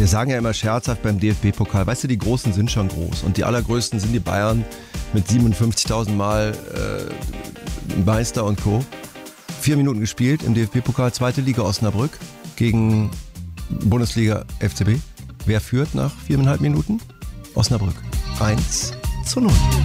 Wir sagen ja immer scherzhaft beim DFB-Pokal, weißt du, die Großen sind schon groß und die allergrößten sind die Bayern mit 57.000 Mal Meister und Co. 4 Minuten gespielt im DFB-Pokal, 2. Liga Osnabrück gegen Bundesliga FCB. Wer führt nach 4,5 Minuten? Osnabrück. 1:0.